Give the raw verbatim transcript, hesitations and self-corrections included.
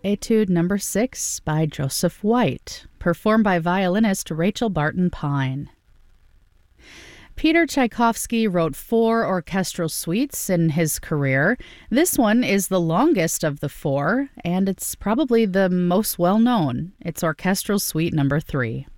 Etude Number six by Joseph White, performed by violinist Rachel Barton Pine. Peter Tchaikovsky wrote four orchestral suites in his career. This one is the longest of the four, and it's probably the most well-known. It's Orchestral Suite Number three.